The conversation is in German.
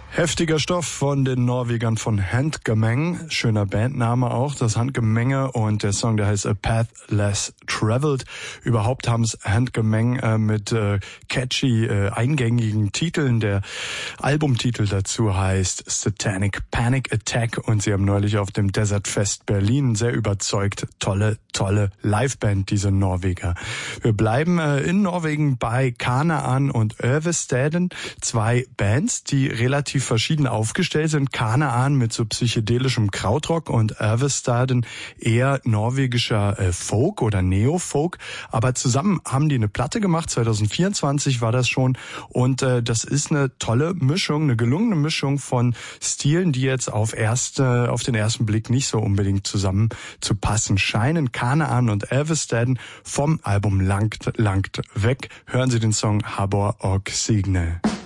Heftiger Stoff von den Norwegern von Handgemeng. Schöner Bandname auch, das Handgemenge. Und der Song, der heißt A Path Less Traveled. Überhaupt haben es Handgemeng mit catchy, eingängigen Titeln. Der Albumtitel dazu heißt Satanic Panic Attack. Und sie haben neulich auf dem Desert Fest Berlin sehr überzeugt. Tolle Liveband, diese Norweger. Wir bleiben in Norwegen bei Kanaan und Övestaden. Zwei Bands, die relativ verschieden aufgestellt sind. Kanaan mit so psychedelischem Krautrock und Övestaden eher norwegischer Folk oder Neo-Folk. Aber zusammen haben die eine Platte gemacht, 2024 war das schon. Und das ist eine tolle Mischung, eine gelungene Mischung von Stilen, die jetzt auf den ersten Blick nicht so unbedingt zusammen zu passen scheinen. Kanaan und Övestaden vom Album Langt weg. Hören Sie den Song Habor og Signe.